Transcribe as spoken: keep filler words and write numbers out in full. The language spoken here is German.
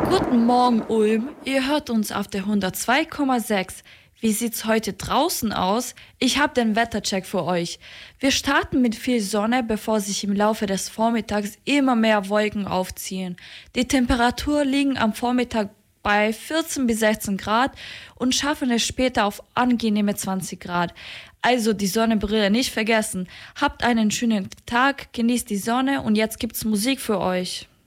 Guten Morgen, Ulm. Ihr hört uns auf der hundertzwei Komma sechs. Wie sieht's heute draußen aus? Ich habe den Wettercheck für euch. Wir starten mit viel Sonne, bevor sich im Laufe des Vormittags immer mehr Wolken aufziehen. Die Temperaturen liegen am Vormittag bei vierzehn bis sechzehn Grad und schaffen es später auf angenehme zwanzig Grad. Also die Sonnenbrille nicht vergessen. Habt einen schönen Tag, genießt die Sonne und jetzt gibt's Musik für euch.